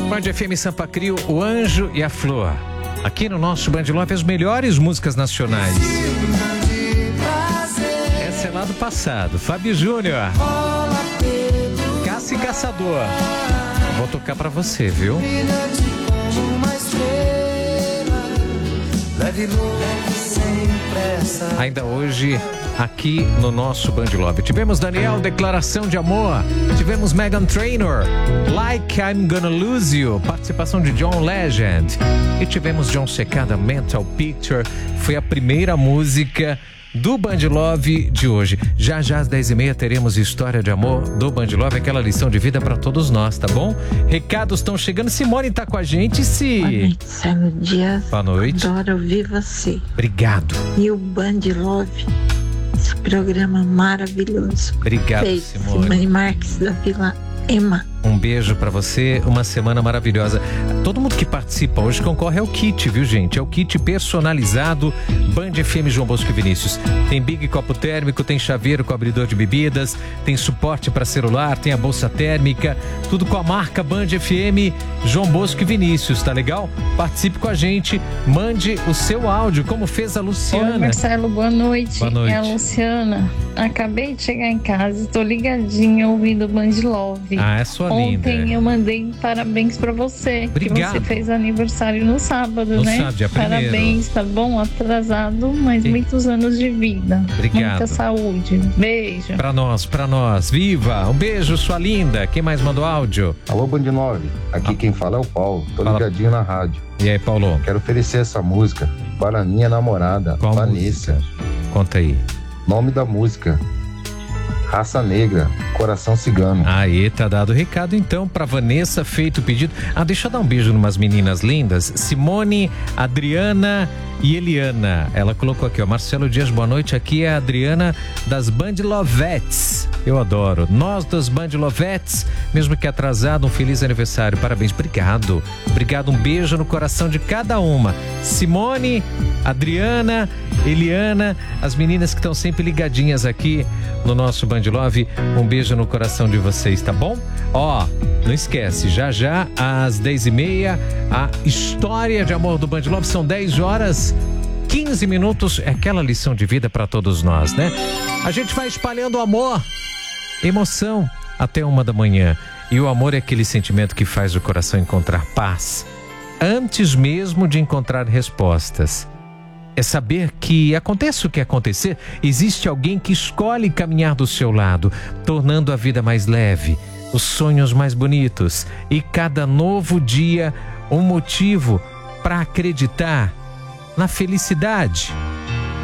Band FM Sampa Crio, O Anjo e a Flor. Aqui no nosso Band Love, as melhores músicas nacionais. Essa é lá do passado. Fábio Júnior, Caça e Caçador. Vou tocar pra você, viu? Ainda hoje, aqui no nosso Band Love, tivemos Daniel, Declaração de Amor. Tivemos Meghan Trainor, Like I'm Gonna Lose You, participação de John Legend. E tivemos John Secada, Mental Picture. Foi a primeira música do Band Love de hoje. Já às 10h30 teremos História de Amor do Band Love, aquela lição de vida para todos nós, tá bom? Recados estão chegando. Simone tá com a gente, Boa noite, Célio Dias. Boa noite. Adoro ouvir você. Obrigado. E o Band Love, esse programa maravilhoso. Obrigado, Beijo, Simone. Simone Marques da Vila Ema. Um beijo pra você, uma semana maravilhosa. Todo mundo que participa hoje concorre ao kit, viu, gente? É o kit personalizado Band FM João Bosco e Vinícius. Tem Big Copo Térmico, tem chaveiro com abridor de bebidas, tem suporte para celular, tem a bolsa térmica, tudo com a marca Band FM João Bosco e Vinícius, tá legal? Participe com a gente, mande o seu áudio, como fez a Luciana. Oi, Marcelo, boa noite. Boa noite. É a Luciana. Acabei de chegar em casa, estou ligadinha ouvindo o Band Love. Ah, é sua linda. Ontem eu mandei parabéns pra você. Obrigado. Que você fez aniversário no sábado, No né? sábado, dia 1º. Parabéns, tá bom? Atrasado, mas muitos anos de vida. Obrigado. Muita saúde. Beijo. Pra nós. Viva! Um beijo, sua linda. Quem mais mandou áudio? Alô, Band 9. Aqui quem fala é o Paulo. Tô ligadinho na rádio. E aí, Paulo? Quero oferecer essa música para minha namorada, Qual Vanessa. música? Conta aí. Nome da música: Raça Negra, Coração Cigano. Aí, tá dado o recado então pra Vanessa, feito o pedido. Deixa eu dar um beijo numas meninas lindas, Simone, Adriana e Eliana. Ela colocou aqui, ó, Marcelo Dias, boa noite, aqui é a Adriana das Band Lovettes. Eu adoro. Nós das Band Lovettes, mesmo que atrasado, um feliz aniversário. Parabéns, obrigado. Obrigado, um beijo no coração de cada uma. Simone, Adriana, Eliana, as meninas que estão sempre ligadinhas aqui no nosso Band Love, um beijo no coração de vocês, tá bom? Ó, não esquece, já às 10h30, a História de Amor do Band Love, são 10h15, é aquela lição de vida para todos nós, né? A gente vai espalhando amor, emoção, até 1h. E o amor é aquele sentimento que faz o coração encontrar paz, antes mesmo de encontrar respostas. É saber que, aconteça o que acontecer, existe alguém que escolhe caminhar do seu lado, tornando a vida mais leve, os sonhos mais bonitos e cada novo dia um motivo para acreditar na felicidade.